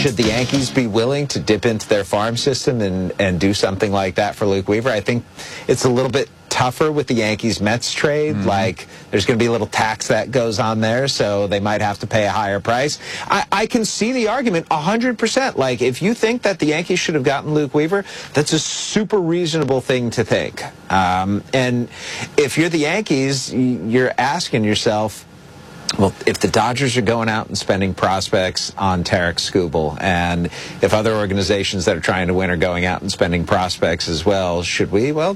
Should the Yankees be willing to dip into their farm system and do something like that for Luke Weaver? I think it's a little bit tougher with the Yankees-Mets trade. Like, there's going to be a little tax that goes on there, so they might have to pay a higher price. I can see the argument 100%. Like, if you think that the Yankees should have gotten Luke Weaver, that's a super reasonable thing to think. And if you're the Yankees, you're asking yourself, well, if the Dodgers are going out and spending prospects on Tarik Skubal, and if other organizations that are trying to win are going out and spending prospects as well, should we? Well,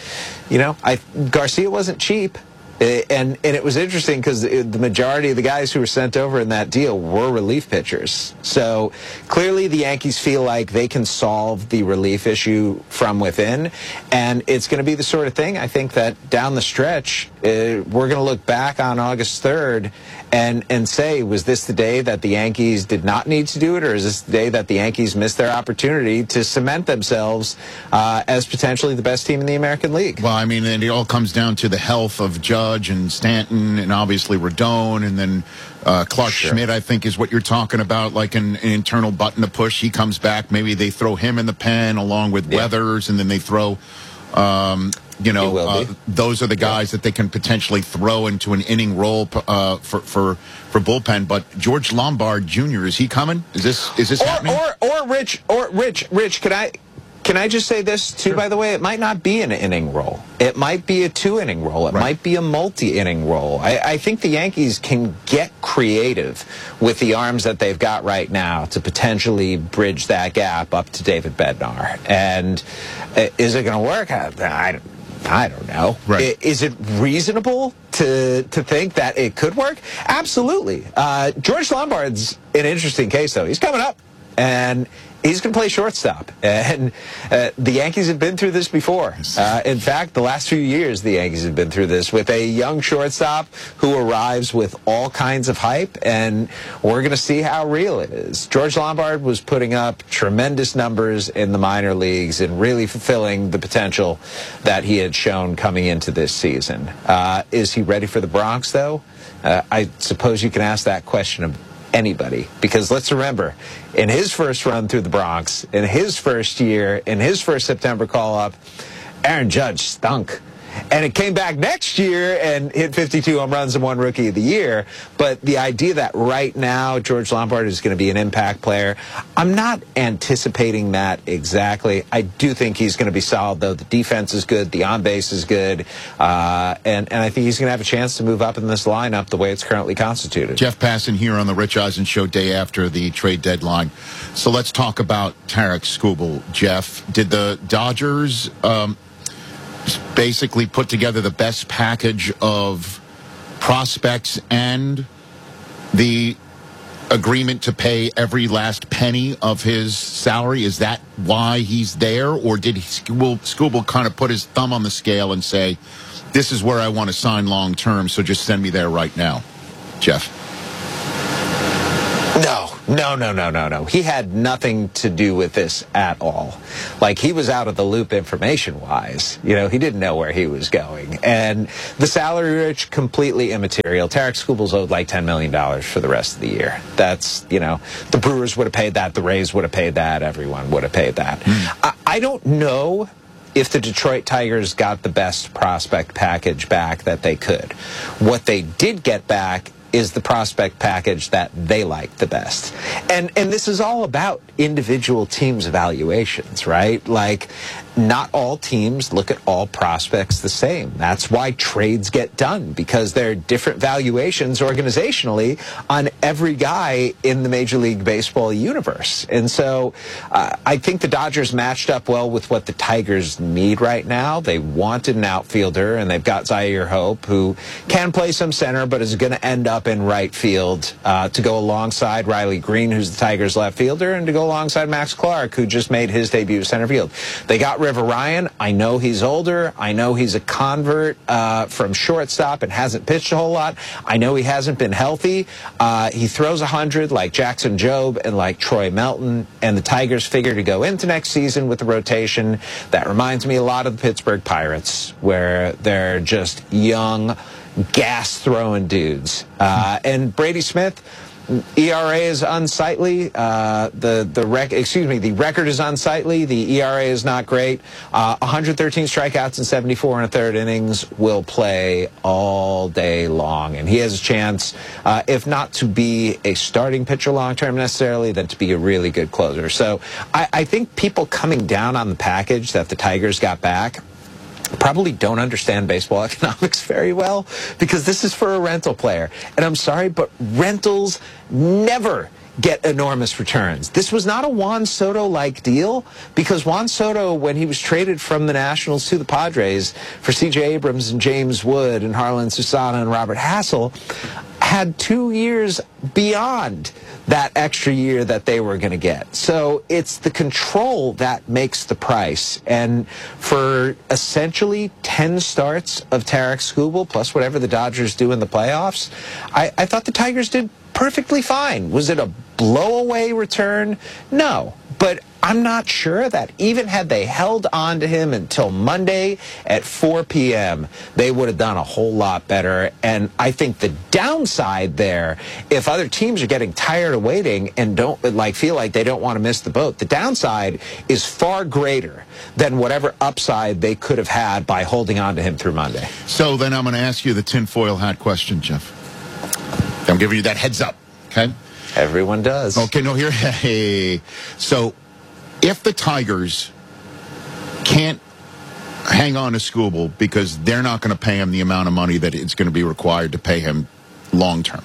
Garcia wasn't cheap. And it was interesting because the majority of the guys who were sent over in that deal were relief pitchers. So clearly the Yankees feel like they can solve the relief issue from within. And it's going to be the sort of thing, I think, that down the stretch, we're going to look back on August 3rd and say, was this the day that the Yankees did not need to do it, or is this the day that the Yankees missed their opportunity to cement themselves as potentially the best team in the American League? Well, I mean, and it all comes down to the health of Judge and Stanton and obviously Rodon, and then Clark Schmidt, I think, is what you're talking about, like an internal button to push. He comes back. Maybe they throw him in the pen along with Weathers, and then they throw, those are the guys that they can potentially throw into an inning role for bullpen. But George Lombard Jr., is he coming? Is this happening? Rich, can I just say this, too, by the way? It might not be an inning role. It might be a 2-inning role. It might be a multi-inning role. I think the Yankees can get creative with the arms that they've got right now to potentially bridge that gap up to David Bednar. And is it going to work? I don't know. Right. Is it reasonable to think that it could work? Absolutely. George Lombard's an interesting case, though. He's coming up, and he's going to play shortstop. And the Yankees have been through this before. In fact, the last few years, the Yankees have been through this with a young shortstop who arrives with all kinds of hype, and we're going to see how real it is. George Lombard was putting up tremendous numbers in the minor leagues and really fulfilling the potential that he had shown coming into this season. Is he ready for the Bronx, though? I suppose you can ask that question of anybody, because let's remember, in his first run through the Bronx, in his first year, in his first September call-up, Aaron Judge stunk. And it came back next year and hit 52 home runs and won Rookie of the Year. But the idea that right now George Lombard is going to be an impact player, I'm not anticipating that exactly. I do think he's going to be solid, though. The defense is good. The on-base is good. And I think he's going to have a chance to move up in this lineup the way it's currently constituted. Jeff Passan here on the Rich Eisen Show day after the trade deadline. So let's talk about Tarik Skubal, Jeff. Did the Dodgers basically put together the best package of prospects and the agreement to pay every last penny of his salary? Is that why he's there? Or did Skubal kind of put his thumb on the scale and say, this is where I want to sign long term, so just send me there right now? Jeff? No. He had nothing to do with this at all. Like, he was out of the loop information-wise. You know, he didn't know where he was going. And the salary, Rich, completely immaterial. Tarik Skubal's owed like $10 million for the rest of the year. That's, the Brewers would have paid that, the Rays would have paid that, everyone would have paid that. I don't know if the Detroit Tigers got the best prospect package back that they could. What they did get back is the prospect package that they like the best. And this is all about individual teams' evaluations, right? Like, not all teams look at all prospects the same. That's why trades get done, because there are different valuations organizationally on every guy in the Major League Baseball universe. And so I think the Dodgers matched up well with what the Tigers need right now. They wanted an outfielder, and they've got Zaire Hope, who can play some center, but is going to end up in right field to go alongside Riley Green, who's the Tigers' left fielder, and to go alongside Max Clark, who just made his debut center field. They got River Ryan. I know he's older. I know he's a convert from shortstop and hasn't pitched a whole lot. I know he hasn't been healthy. He throws 100 like Jackson Jobe and like Troy Melton, and the Tigers figure to go into next season with the rotation. That reminds me a lot of the Pittsburgh Pirates, where they're just young, gas-throwing dudes. And Brady Smith, ERA is unsightly. The record is unsightly. The ERA is not great. 113 strikeouts and 74 and a third innings, will play all day long. And he has a chance, if not to be a starting pitcher long-term necessarily, then to be a really good closer. So I think people coming down on the package that the Tigers got back probably don't understand baseball economics very well, because this is for a rental player. And I'm sorry, but rentals never get enormous returns. This was not a Juan Soto-like deal, because Juan Soto, when he was traded from the Nationals to the Padres for C.J. Abrams and James Wood and Harlan Susana and Robert Hassel, had 2 years beyond that extra year that they were going to get. So it's the control that makes the price. And for essentially 10 starts of Tarik Skubal, plus whatever the Dodgers do in the playoffs, I thought the Tigers did perfectly fine. Was it a blow-away return? No. But I'm not sure that even had they held on to him until Monday at 4 p.m., they would have done a whole lot better. And I think the downside there, if other teams are getting tired of waiting and don't feel like they don't want to miss the boat, the downside is far greater than whatever upside they could have had by holding on to him through Monday. So then I'm going to ask you the tinfoil hat question, Jeff. I'm giving you that heads up, okay? Everyone does. Okay, no, here. Hey. So if the Tigers can't hang on to Skubal because they're not going to pay him the amount of money that it's going to be required to pay him long term,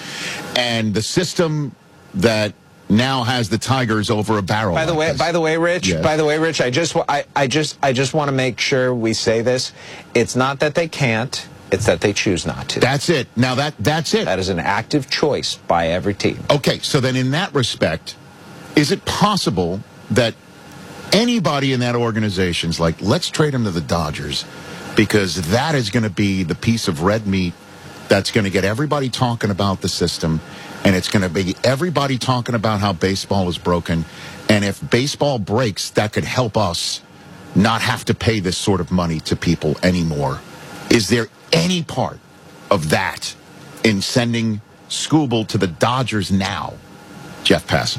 and the system that now has the Tigers over a barrel. By the way, Rich. Yes. By the way, Rich. I just want to make sure we say this. It's not that they can't. It's that they choose not to. That's it. Now that's it. That is an active choice by every team. Okay, so then in that respect, is it possible that anybody in that organization's like, let's trade him to the Dodgers, because that is going to be the piece of red meat that's going to get everybody talking about the system, and it's going to be everybody talking about how baseball is broken, and if baseball breaks, that could help us not have to pay this sort of money to people anymore. Is there any part of that in sending Skubal to the Dodgers now, Jeff Passan?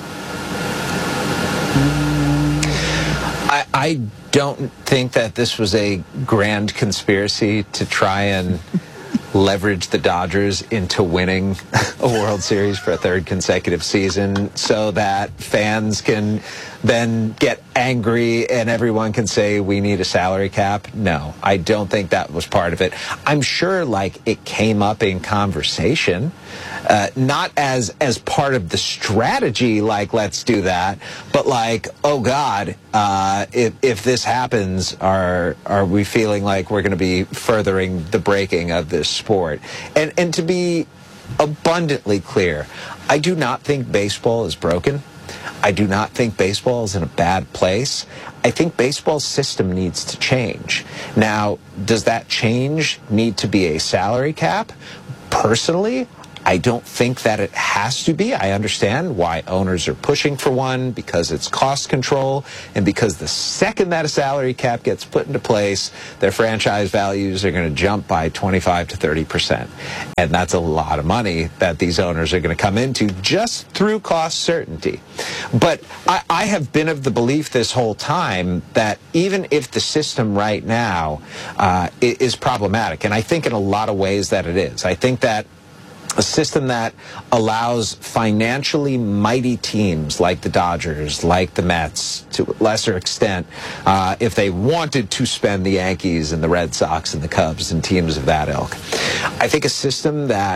I don't think that this was a grand conspiracy to try and leverage the Dodgers into winning a World Series for a third consecutive season so that fans can then get angry and everyone can say we need a salary cap. No, I don't think that was part of it. I'm sure it came up in conversation, not as part of the strategy, let's do that, but oh God, if this happens, are we feeling like we're going to be furthering the breaking of this sport? And to be abundantly clear, I do not think baseball is broken. I do not think baseball is in a bad place. I think baseball's system needs to change. Now, does that change need to be a salary cap? Personally, I don't think that it has to be. I understand why owners are pushing for one, because it's cost control, and because the second that a salary cap gets put into place, their franchise values are going to jump by 25 to 30%. And that's a lot of money that these owners are going to come into just through cost certainty. But I have been of the belief this whole time that even if the system right now is problematic, and I think in a lot of ways that it is, I think that a system that allows financially mighty teams like the Dodgers, like the Mets, to a lesser extent, if they wanted to spend the Yankees and the Red Sox and the Cubs and teams of that ilk. I think a system that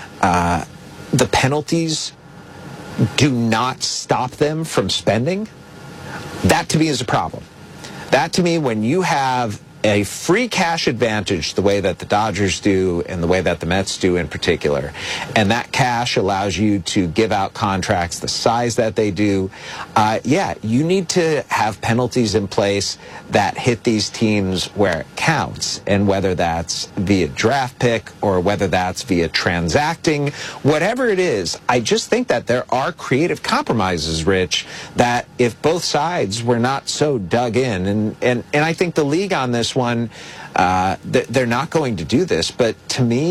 the penalties do not stop them from spending, that to me is a problem. That to me, when you have a free cash advantage the way that the Dodgers do and the way that the Mets do in particular, and that cash allows you to give out contracts the size that they do, you need to have penalties in place that hit these teams where it counts, and whether that's via draft pick or whether that's via transacting, whatever it is, I just think that there are creative compromises, Rich, that if both sides were not so dug in, and I think the league on this one, they're not going to do this, but to me,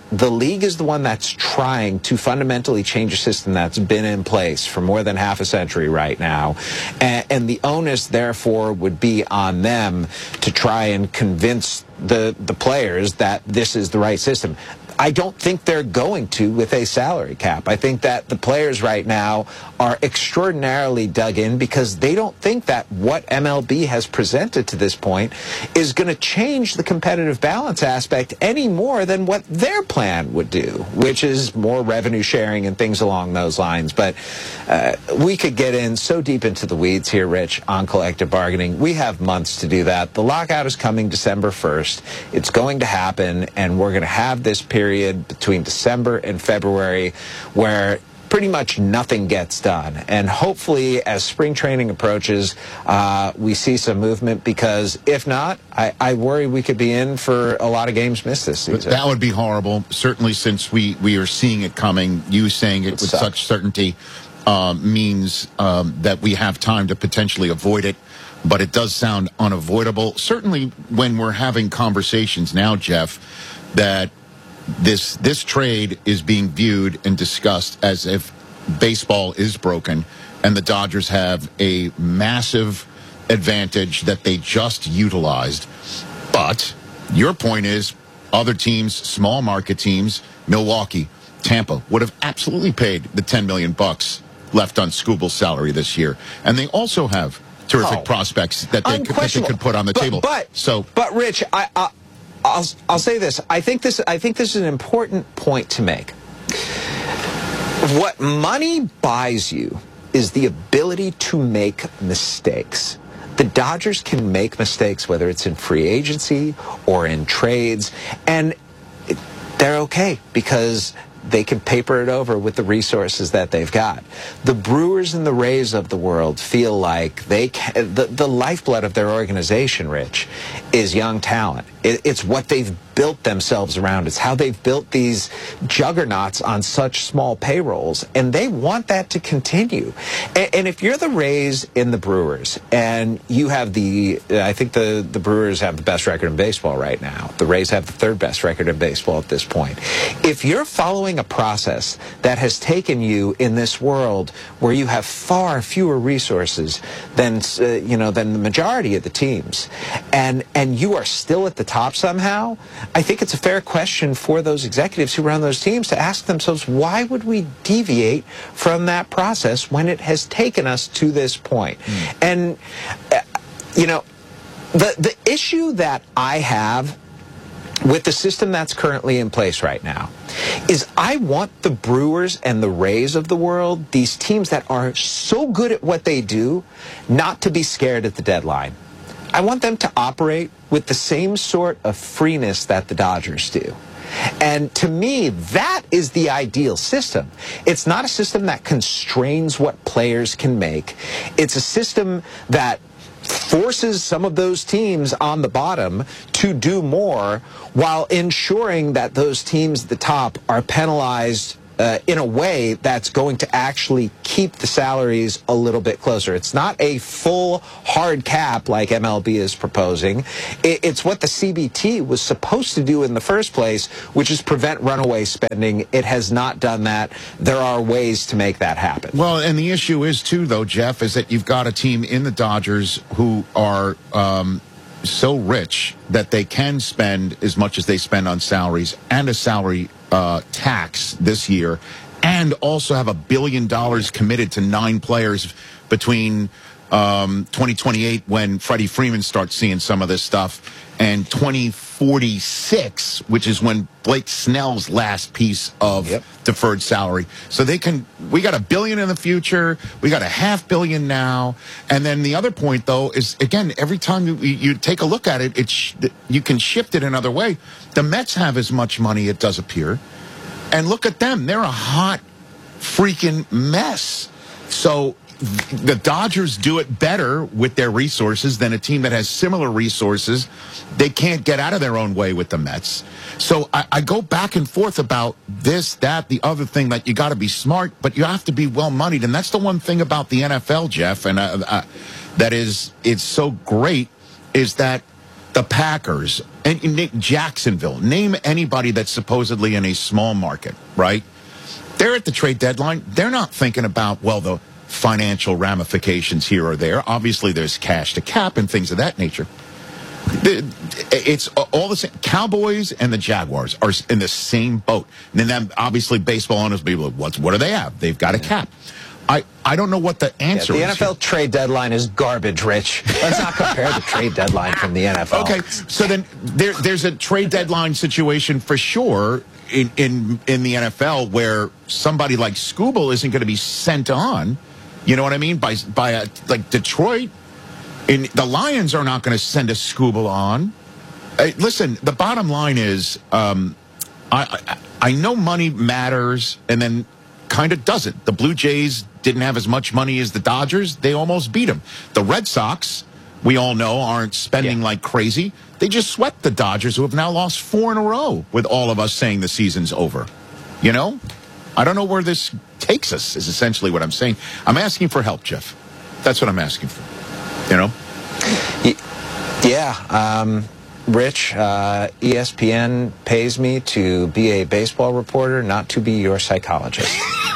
the league is the one that's trying to fundamentally change a system that's been in place for more than half a century right now. And the onus, therefore, would be on them to try and convince the players that this is the right system. I don't think they're going to with a salary cap. I think that the players right now are extraordinarily dug in because they don't think that what MLB has presented to this point is going to change the competitive balance aspect any more than what their plan would do, which is more revenue sharing and things along those lines. But we could get in so deep into the weeds here, Rich, on collective bargaining. We have months to do that. The lockout is coming December 1st. It's going to happen, and we're going to have this period between December and February where pretty much nothing gets done. And hopefully, as spring training approaches, we see some movement, because if not, I worry we could be in for a lot of games missed this season. That would be horrible, certainly, since we are seeing it coming. You saying it with such certainty means that we have time to potentially avoid it. But it does sound unavoidable. Certainly when we're having conversations now, Jeff, that this trade is being viewed and discussed as if baseball is broken and the Dodgers have a massive advantage that they just utilized. But your point is other teams, small market teams, Milwaukee, Tampa, would have absolutely paid the $10 million left on Skubal's salary this year. And they also have terrific prospects that they could put on the table. But Rich, I'll say this. I think this is an important point to make. What money buys you is the ability to make mistakes. The Dodgers can make mistakes, whether it's in free agency or in trades, and they're okay because they can paper it over with the resources that they've got. The Brewers and the Rays of the world feel like the lifeblood of their organization, Rich, is young talent. It's what they've built themselves around. It's how they've built these juggernauts on such small payrolls, and they want that to continue. And if you're the Rays and the Brewers, and you have I think the Brewers have the best record in baseball right now. The Rays have the third best record in baseball at this point. If you're following a process that has taken you in this world where you have far fewer resources than the majority of the teams, and you are still at the top somehow, I think it's a fair question for those executives who run those teams to ask themselves, why would we deviate from that process when it has taken us to this point? And, the issue that I have with the system that's currently in place right now is I want the Brewers and the Rays of the world, these teams that are so good at what they do, not to be scared at the deadline. I want them to operate with the same sort of freeness that the Dodgers do. And to me, that is the ideal system. It's not a system that constrains what players can make. It's a system that forces some of those teams on the bottom to do more while ensuring that those teams at the top are penalized in a way that's going to actually keep the salaries a little bit closer. It's not a full hard cap like MLB is proposing. It's what the CBT was supposed to do in the first place, which is prevent runaway spending. It has not done that. There are ways to make that happen. Well, and the issue is, too, though, Jeff, is that you've got a team in the Dodgers who are so rich that they can spend as much as they spend on salaries and a salary tax this year, and also have $1 billion committed to 9 players between 2028, when Freddie Freeman starts seeing some of this stuff, and 2046, which is when Blake Snell's last piece of deferred salary. So we got $1 billion in the future, we got $500 million now, and then the other point, though, is, again, every time you take a look at it, you can shift it another way. The Mets have as much money, it does appear, and look at them. They're a hot freaking mess. So the Dodgers do it better with their resources than a team that has similar resources. They can't get out of their own way with the Mets. So I go back and forth about this, that, the other thing, that you got to be smart, but you have to be well-moneyed. And that's the one thing about the NFL, Jeff, and it's so great, is that the Packers, and Jacksonville, name anybody that's supposedly in a small market, right? They're at the trade deadline. They're not thinking about, well, the financial ramifications here or there. Obviously, there's cash to cap and things of that nature. It's all the same. Cowboys and the Jaguars are in the same boat. And then obviously baseball owners will be like, what do they have? They've got a cap. I don't know what the answer is. The NFL trade deadline is garbage, Rich. Let's not compare the trade deadline from the NFL. Okay, so then there's a trade deadline situation for sure in the NFL where somebody like Skubal isn't going to be sent on. You know what I mean? By like Detroit. The Lions are not going to send a Skubal on. Listen, the bottom line is I know money matters and then kind of doesn't. The Blue Jays didn't have as much money as the Dodgers. They almost beat them. The Red Sox, we all know, aren't spending like crazy. They just swept the Dodgers, who have now lost 4 in a row, with all of us saying the season's over. You know? I don't know where this takes us, is essentially what I'm saying. I'm asking for help, Jeff. That's what I'm asking for. You know? Yeah. Rich, ESPN pays me to be a baseball reporter, not to be your psychologist.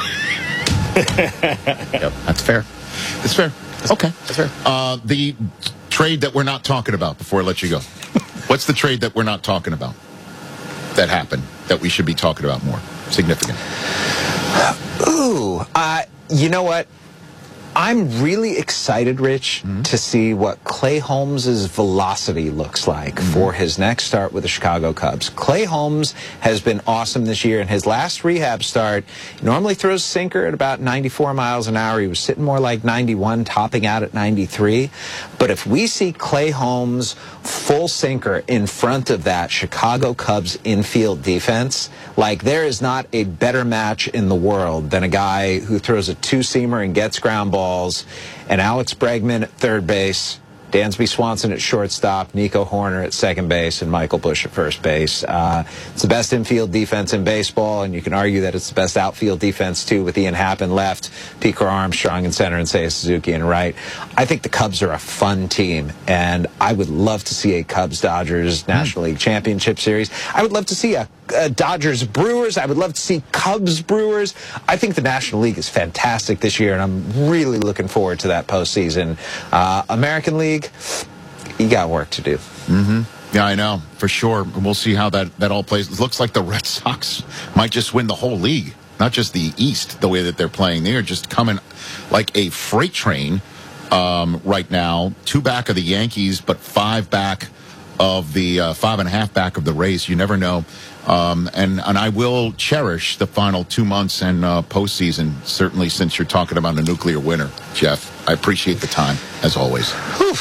Yep, that's fair. That's fair. Okay. That's fair. The trade that we're not talking about, before I let you go. What's the trade that we're not talking about that happened that we should be talking about more? Significant. Ooh, you know what? I'm really excited, Rich, to see what Clay Holmes' velocity looks like for his next start with the Chicago Cubs. Clay Holmes has been awesome this year. In his last rehab start, he normally throws sinker at about 94 miles an hour. He was sitting more like 91, topping out at 93. But if we see Clay Holmes full sinker in front of that Chicago Cubs infield defense, like there is not a better match in the world than a guy who throws a two-seamer and gets ground balls, and Alex Bregman at third base, Dansby Swanson at shortstop, Nico Horner at second base, and Michael Busch at first base. It's the best infield defense in baseball, and you can argue that it's the best outfield defense, too, with Ian Happ in left, Pete Armstrong in center, and Seiya Suzuki in right. I think the Cubs are a fun team, and I would love to see a Cubs-Dodgers National League Championship Series. I would love to see a Dodgers-Brewers. I would love to see Cubs-Brewers. I think the National League is fantastic this year, and I'm really looking forward to that postseason. American League, you got work to do. Yeah, I know, for sure. We'll see how that all plays. It looks like the Red Sox might just win the whole league, not just the East, the way that they're playing. They are just coming like a freight train right now. 2 back of the Yankees, but 5 back of the 5.5 back of the Rays. You never know. And I will cherish the final 2 months and postseason, certainly since you're talking about a nuclear winter, Jeff. I appreciate the time, as always. Whew.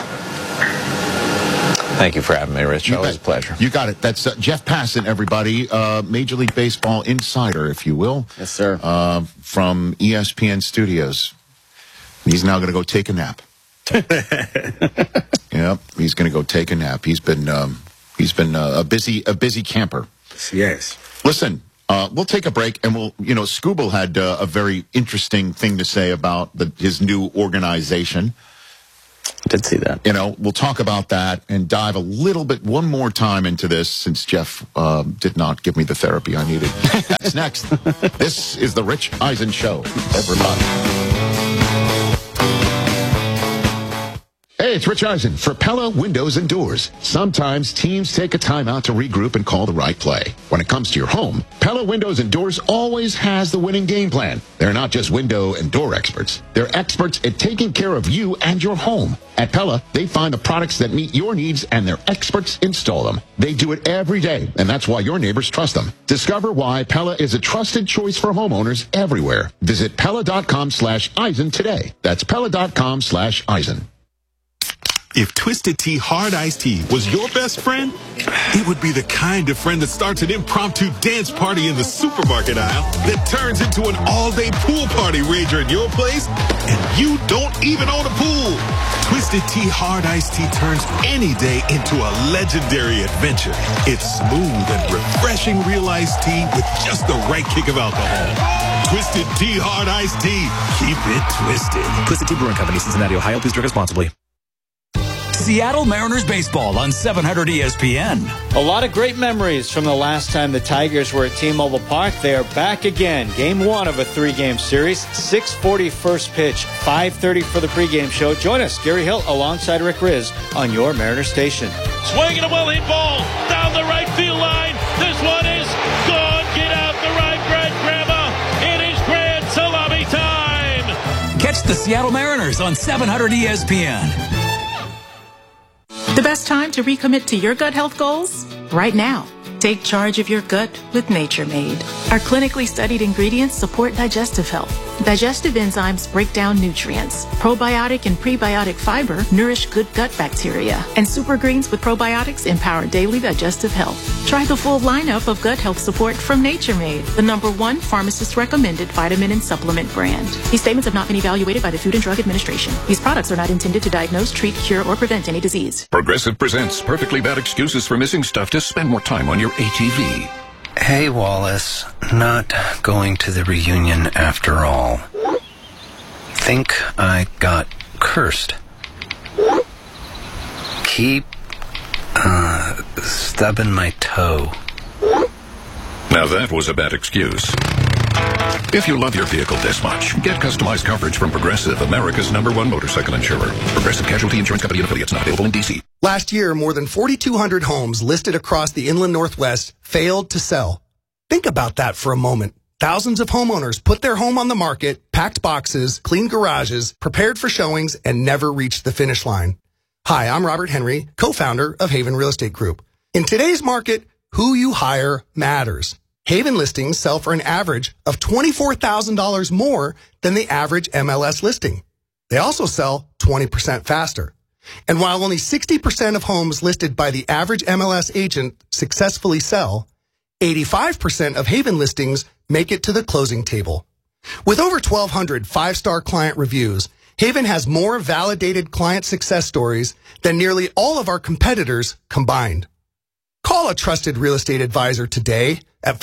Thank you for having me, Rich. Always a pleasure. You got it. That's Jeff Passan, everybody. Major League Baseball insider, if you will. Yes, sir. From ESPN Studios. He's now going to go take a nap. Yep, he's going to go take a nap. He's been a busy camper. Yes. Listen, we'll take a break, and Skubal had a very interesting thing to say about his new organization. Did see that. We'll talk about that and dive a little bit one more time into this, since Jeff did not give me the therapy I needed. That's next. This is the Rich Eisen Show, everybody. Hey, it's Rich Eisen for Pella Windows and Doors. Sometimes teams take a time out to regroup and call the right play. When it comes to your home, Pella Windows and Doors always has the winning game plan. They're not just window and door experts. They're experts at taking care of you and your home. At Pella, they find the products that meet your needs, and their experts install them. They do it every day, and that's why your neighbors trust them. Discover why Pella is a trusted choice for homeowners everywhere. Visit Pella.com/Eisen today. That's Pella.com/Eisen. If Twisted Tea Hard Iced Tea was your best friend, it would be the kind of friend that starts an impromptu dance party in the supermarket aisle that turns into an all-day pool party rager at your place, and you don't even own a pool. Twisted Tea Hard Iced Tea turns any day into a legendary adventure. It's smooth and refreshing real iced tea with just the right kick of alcohol. Twisted Tea Hard Iced Tea. Keep it twisted. Twisted Tea Brewing Company, Cincinnati, Ohio. Please drink responsibly. Seattle Mariners baseball on 700 ESPN. A lot of great memories from the last time the Tigers were at T-Mobile Park. They are back again. Game 1 of a 3-game series. 6:40 first pitch, 5:30 for the pregame show. Join us, Gary Hill, alongside Rick Riz on your Mariner station. Swinging a well-hit ball down the right field line. This one is gone. Get out the right, Brad Grandma. It is grand salami time. Catch the Seattle Mariners on 700 ESPN. The best time to recommit to your gut health goals? Right now. Take charge of your gut with Nature Made. Our clinically studied ingredients support digestive health. Digestive enzymes break down nutrients. Probiotic and prebiotic fiber nourish good gut bacteria. And super greens with probiotics empower daily digestive health. Try the full lineup of gut health support from Nature Made, the #1 pharmacist-recommended vitamin and supplement brand. These statements have not been evaluated by the Food and Drug Administration. These products are not intended to diagnose, treat, cure, or prevent any disease. Progressive presents perfectly bad excuses for missing stuff to spend more time on your ATV. Hey, Wallace. Not going to the reunion after all. Think I got cursed. Keep, stubbing my toe. Now that was a bad excuse. If you love your vehicle this much, get customized coverage from Progressive, America's #1 motorcycle insurer. Progressive Casualty Insurance Company and affiliates, not available in D.C. Last year, more than 4,200 homes listed across the inland Northwest failed to sell. Think about that for a moment. Thousands of homeowners put their home on the market, packed boxes, cleaned garages, prepared for showings, and never reached the finish line. Hi, I'm Robert Henry, co-founder of Haven Real Estate Group. In today's market, who you hire matters. Haven listings sell for an average of $24,000 more than the average MLS listing. They also sell 20% faster. And while only 60% of homes listed by the average MLS agent successfully sell, 85% of Haven listings make it to the closing table. With over 1,200 five-star client reviews, Haven has more validated client success stories than nearly all of our competitors combined. Call a trusted real estate advisor today at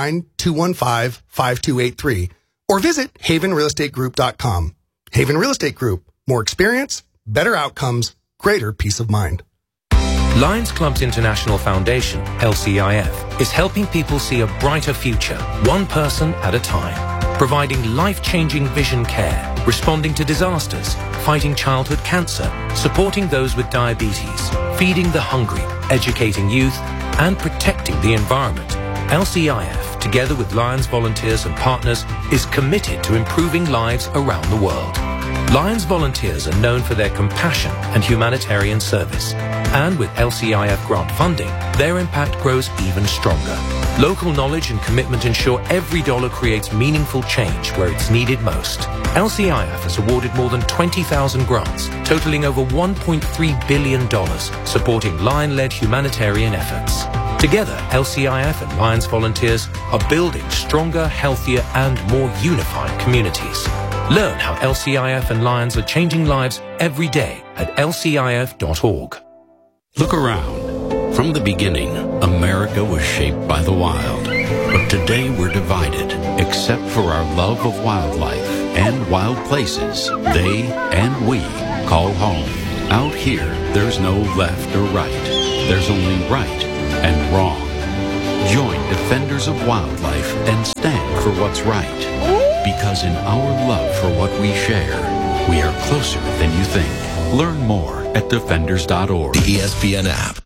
509-215-5283 or visit havenrealestategroup.com. Haven Real Estate Group. More experience, better outcomes, greater peace of mind. Lions Clubs International Foundation, LCIF, is helping people see a brighter future, one person at a time. Providing life-changing vision care, responding to disasters, fighting childhood cancer, supporting those with diabetes, feeding the hungry, educating youth, and protecting the environment. LCIF, together with Lions volunteers and partners, is committed to improving lives around the world. Lions volunteers are known for their compassion and humanitarian service. And with LCIF grant funding, their impact grows even stronger. Local knowledge and commitment ensure every dollar creates meaningful change where it's needed most. LCIF has awarded more than 20,000 grants, totaling over $1.3 billion, supporting Lion-led humanitarian efforts. Together, LCIF and Lions volunteers are building stronger, healthier, and more unified communities. Learn how LCIF and Lions are changing lives every day at lcif.org. Look around. From the beginning, America was shaped by the wild. But today we're divided, except for our love of wildlife and wild places they and we call home. Out here, there's no left or right. There's only right and wrong. Join Defenders of Wildlife and stand for what's right. Because in our love for what we share, we are closer than you think. Learn more at defenders.org. The ESPN app.